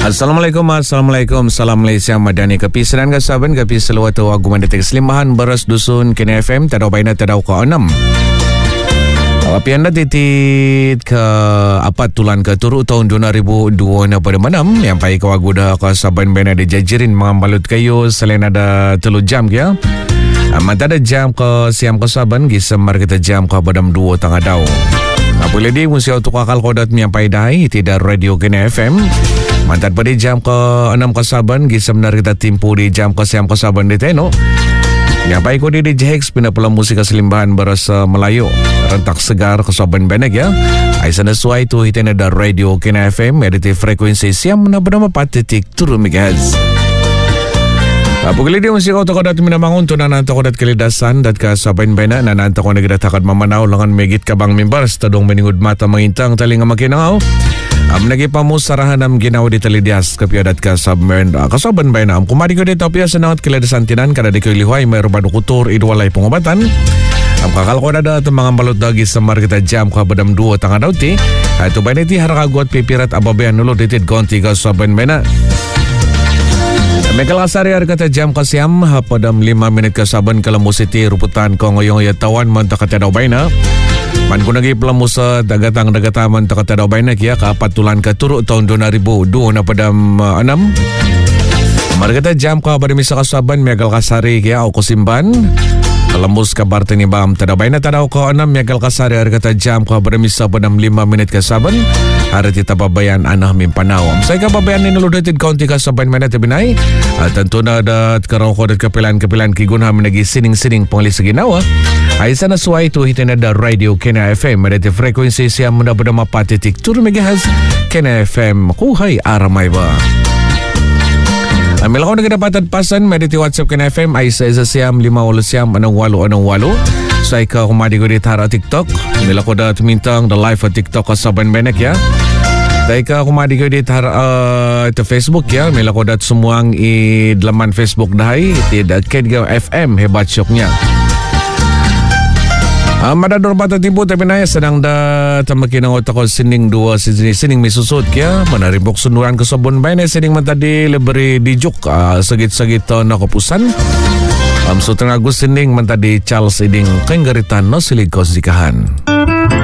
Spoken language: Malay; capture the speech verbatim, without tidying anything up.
Assalamualaikum, Assalamualaikum, Salam Malaysia Madani Kapi Senan Kasaban Kapi Selawatu Aguman Detik Selimahan Beras Dusun Kena F M Tadau Baina Tadau Ka enam. Api anda titit ke apa tulan ke turu tahun dua ribu dua na pada manam yang pai kawagu dah Kasaban Baina di jajirin mengambalut kayu selain ada telu jam ya. Amat ada jam ke siam Kasaban gisemar kita jam ke badam dua tengah dau. Apa lagi musia untuk akal kodat menyampai dai tidak radio Kena F M. Mantat pada jam ke enam Kasaban gisem benar kita timpu di jam ke siam Kasaban di Teno. Nyampai ko di D J Hex pina pelam musika selimbahan berasa Melayu rentak segar Kasaban Benek ya. Aisan sesuai tu hitan ada radio Kena F M editi frekuensi siam na bernama patetik turun megahertz. Apa kali dia musik auto kodat mina bangun tu nan antako kodat kelidasan dat Kasaban Benek nan antako negara takat mamanau lengan megit kabang mimbar stadong meningud mata mengintang talinga makinau. Am nagi pamusarahan am ginaw di talidias kapiadat Kasaban Kasaban Baina am kumari ko dito pia sanangat kelidasan tinan kada di kilihuay may rubado kutur idwalay pengobatan. Am kakal ko ada temang balot dagi semar kita jam ka badam dua tangah dauti. Ito ba niti harakagot pipirat ababayan nulo ditit gonti Kasaban Baina. Mekal asari har kata jam kasiam padam lima minit Kasaban Kalamu City ruputan ko ngoyong ya tawan man takata daw Baina. Man ko nagi pelamusa dagatang dagataman takata daw Baina kia ka apat tulan ka turu tahun dua ribu dua na padam uh, enam. Margata jam ka pada misa Kasaban Mekal kasari kia au kusimban. Kalambus kabar tini bam tada Baina tada ko enam Mekal kasari har kata jam ka pada misa padam lima minit Kasaban. Hari kita babayan anah mimpanau. Saya ka babayan ni nuludated kaunti Kasaban Baina tabinay. At tentu na dat karong ko dat kapilan-kapilan kigunha menagi sining-sining pangli saginawa. Ay sana suai tu hitin ada radio Kena F M mediti frekuensi siam muna bernama patetik turun megahertz Kena F M kuhai aramai ba. Ambil ako nagdapatan pasan mediti WhatsApp Kena F M ay sa isa siam lima walu siam anong walu anong walu. Saya ka kumadi ko di tara TikTok. Ambil ako da tumintang the live at TikTok Kasaban Benek ya. Saya ka kumadi ko di tara uh, ito Facebook ya. Ambil ako da sumuang i dalaman Facebook dahi tidak Kedga F M hebat syoknya. Ah, madador bata timpo tapi naya sedang da tamakin ang otak ko sining dua sining, sining misusut kya manarimbok sunuran Kasaban Baina sining man tadi leberi dijuk ah, sagit-sagit uh, na kapusan am um, so tengah gus sining man tadi Charles iding kenggaritan no siligos zikahan.